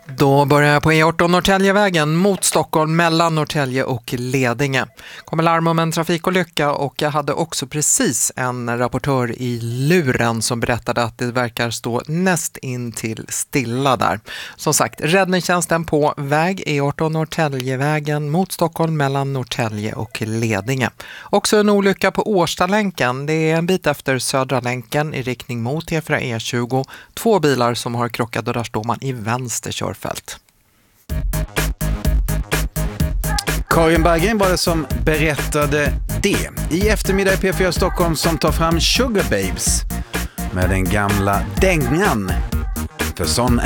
Då börjar jag på E18 Norrtäljevägen mot Stockholm mellan Norrtälje och Ledinge. Kommer larm om en trafikolycka och jag hade också precis en rapportör i luren som berättade att det verkar stå näst in till stilla där. Som sagt, räddningstjänsten på väg E18 Norrtäljevägen mot Stockholm mellan Norrtälje och Ledinge. Också en olycka på Årstalänken. Det är en bit efter Södra länken i riktning mot E4 E20. 2 bilar som har krockat och där står man i vänster körfält. Karin Berggren var det som berättade det. I eftermiddag i P4 Stockholm som tar fram Sugar Babes med den gamla dängan. För sån